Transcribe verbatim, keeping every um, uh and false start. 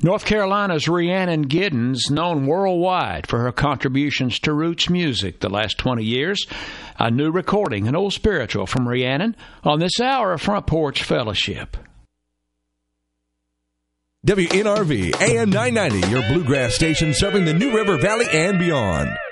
North Carolina's Rhiannon Giddens, known worldwide for her contributions to roots music the last twenty years. A new recording, an old spiritual from Rhiannon, on this hour of Front Porch Fellowship. W N R V, A M nine ninety, your bluegrass station serving the New River Valley and beyond.